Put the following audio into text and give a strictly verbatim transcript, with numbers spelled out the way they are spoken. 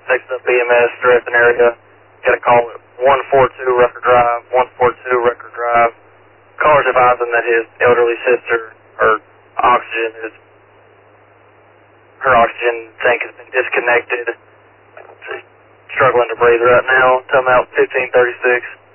Next up, E M S, Dresden area. Got a call at one forty-two Record Drive, one forty-two Record Drive. Caller's advising that his elderly sister, her oxygen is, her oxygen tank has been disconnected. She's struggling to breathe right now. Tell them out fifteen thirty-six.